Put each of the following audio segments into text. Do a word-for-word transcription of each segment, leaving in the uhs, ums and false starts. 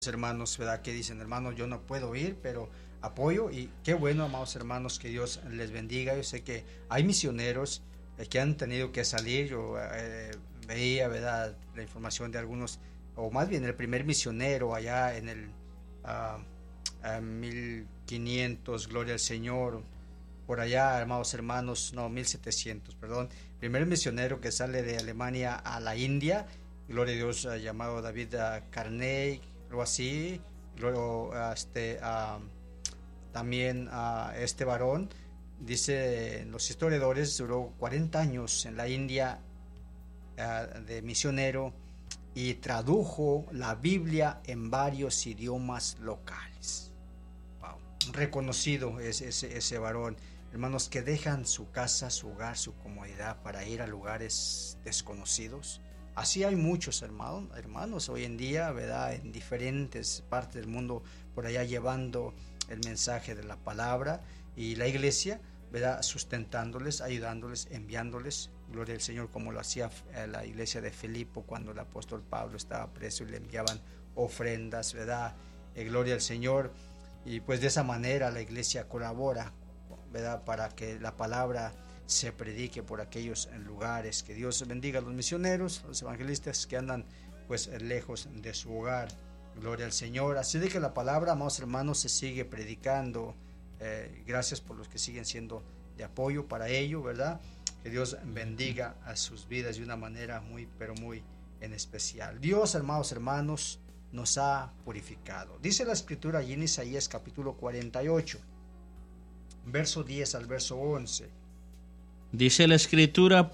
hermanos, ¿verdad? Que dicen, hermanos, yo no puedo ir, pero apoyo. Y qué bueno, amados hermanos, que Dios les bendiga. Yo sé que hay misioneros eh, que han tenido que salir. Yo eh, veía, ¿verdad?, la información de algunos, o más bien el primer misionero allá en el uh, uh, mil quinientos, gloria al Señor, por allá, amados hermanos, no, mil setecientos, perdón, primer misionero que sale de Alemania a la India, gloria a Dios, uh, llamado David uh, Carnegie, algo así. Luego este uh, también uh, este varón, dice los historiadores, duró cuarenta años en la India uh, de misionero, y tradujo la Biblia en varios idiomas locales. Wow. Reconocido es ese, ese varón, hermanos, que dejan su casa, su hogar, su comodidad para ir a lugares desconocidos. Así hay muchos hermanos, hermanos hoy en día, ¿verdad?, en diferentes partes del mundo, por allá llevando el mensaje de la palabra, y la iglesia, ¿verdad?, sustentándoles, ayudándoles, enviándoles, gloria al Señor, como lo hacía la iglesia de Filipo cuando el apóstol Pablo estaba preso y le enviaban ofrendas, ¿verdad?, eh, gloria al Señor. Y pues de esa manera la iglesia colabora, ¿verdad?, para que la palabra se predique por aquellos lugares. Que Dios bendiga a los misioneros, los evangelistas que andan pues lejos de su hogar, gloria al Señor. Así de que la palabra, amados hermanos, se sigue predicando. Eh, gracias por los que siguen siendo de apoyo para ello, ¿verdad? Que Dios bendiga a sus vidas de una manera muy, pero muy en especial. Dios, amados hermanos, nos ha purificado. Dice la escritura allí en Isaías capítulo cuarenta y ocho, verso diez al verso once. Dice la escritura,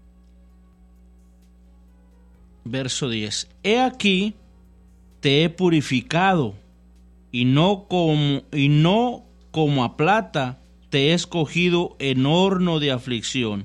verso diez: He aquí, te he purificado, y no como, y no como a plata te he escogido en horno de aflicción.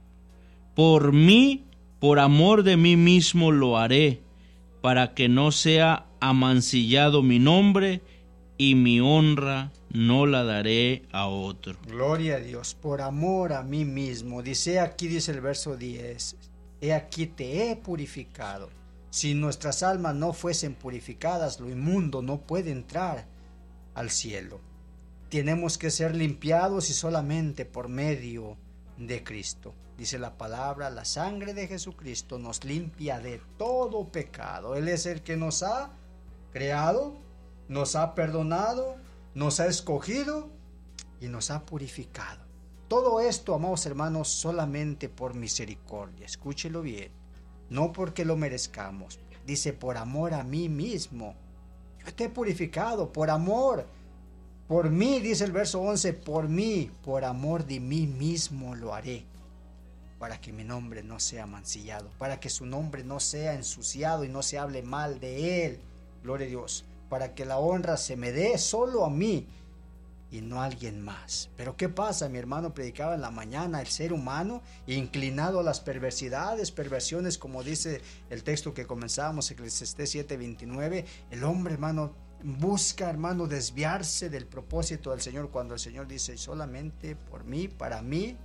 Por mí, por amor de mí mismo lo haré, para que no sea amancillado mi nombre, y mi honra no la daré a otro. Gloria a Dios, por amor a mí mismo. Dice aquí, dice el verso diez, he aquí te he purificado. Si nuestras almas no fuesen purificadas, lo inmundo no puede entrar al cielo. Tenemos que ser limpiados, y solamente por medio de Cristo. Dice la palabra, la sangre de Jesucristo nos limpia de todo pecado. Él es el que nos ha creado, nos ha perdonado, nos ha escogido y nos ha purificado. Todo esto, amados hermanos, solamente por misericordia. Escúchelo bien. No porque lo merezcamos. Dice, por amor a mí mismo. Yo te he purificado por amor. Por mí, dice el verso once, por mí, por amor de mí mismo lo haré, para que mi nombre no sea mancillado, para que su nombre no sea ensuciado y no se hable mal de él. Gloria a Dios. Para que la honra se me dé solo a mí y no a alguien más. Pero ¿qué pasa? Mi hermano predicaba en la mañana, el ser humano inclinado a las perversidades, perversiones, como dice el texto que comenzábamos, Eclesiastés siete veintinueve, el hombre, hermano, busca, hermano, desviarse del propósito del Señor, cuando el Señor dice, solamente por mí, para mí,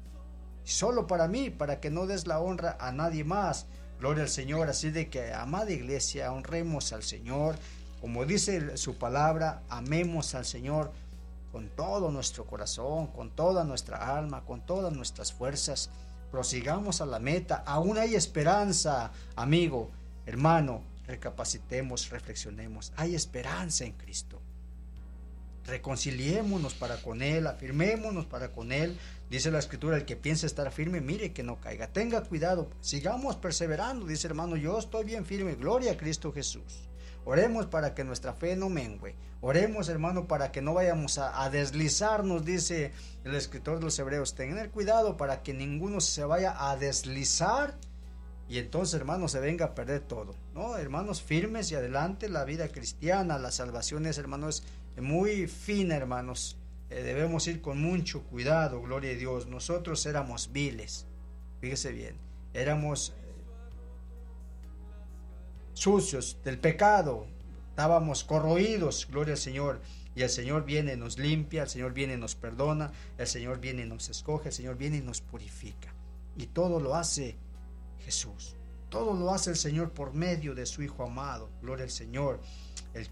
solo para mí, para que no des la honra a nadie más. Gloria al Señor. Así de que, amada iglesia, honremos al Señor. Como dice su palabra, amemos al Señor con todo nuestro corazón, con toda nuestra alma, con todas nuestras fuerzas. Prosigamos a la meta. Aún hay esperanza, amigo, hermano. Recapacitemos, reflexionemos. Hay esperanza en Cristo. Reconciliémonos para con Él, afirmémonos para con Él. Dice la escritura, el que piensa estar firme, mire que no caiga. Tenga cuidado, sigamos perseverando. Dice hermano, yo estoy bien firme. Gloria a Cristo Jesús. Oremos para que nuestra fe no mengue. Oremos, hermano, para que no vayamos a, a deslizarnos, dice el escritor de los Hebreos. Tener cuidado para que ninguno se vaya a deslizar y entonces, hermanos, se venga a perder todo. No, hermanos, firmes y adelante. La vida cristiana, la salvación es, hermanos, muy fina, hermanos. Eh, debemos ir con mucho cuidado, gloria a Dios. Nosotros éramos viles, fíjese bien, éramos sucios del pecado, estábamos corroídos, gloria al Señor, y el Señor viene y nos limpia, el Señor viene y nos perdona, el Señor viene y nos escoge, el Señor viene y nos purifica, y todo lo hace Jesús, todo lo hace el Señor por medio de su Hijo amado, gloria al Señor.